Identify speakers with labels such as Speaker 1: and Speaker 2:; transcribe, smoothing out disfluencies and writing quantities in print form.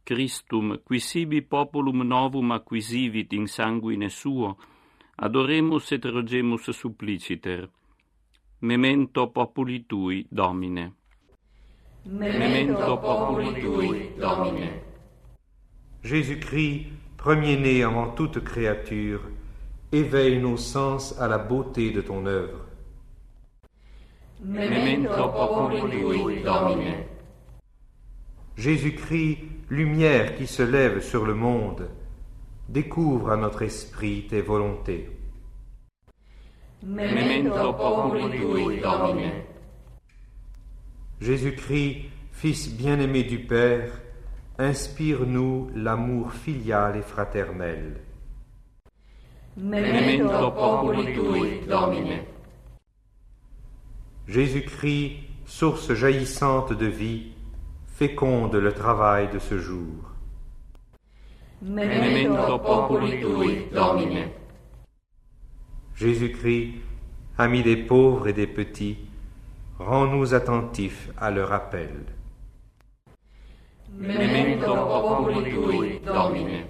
Speaker 1: Christum, qui sibi populum novum acquisivit in sanguine suo, adoremus et rogemus suppliciter. Memento populi tui, Domine.
Speaker 2: Memento populi tui, Domine.
Speaker 3: Jésus-Christ, premier-né avant toute créature, éveille nos sens à la beauté de ton œuvre.
Speaker 2: Memento populi tui, Domine.
Speaker 3: Jésus-Christ, lumière qui se lève sur le monde, découvre à notre esprit tes volontés.
Speaker 2: Memento populi tui, Domine.
Speaker 3: Jésus-Christ, Fils bien-aimé du Père, inspire-nous l'amour filial et fraternel.
Speaker 2: Memento populi tui, Domine.
Speaker 3: Jésus-Christ, source jaillissante de vie, féconde le travail de ce jour.
Speaker 2: Memento populi tui, Domine.
Speaker 3: Jésus-Christ, ami des pauvres et des petits, rends-nous attentifs à leur appel.
Speaker 2: Memento populi tui, Domine.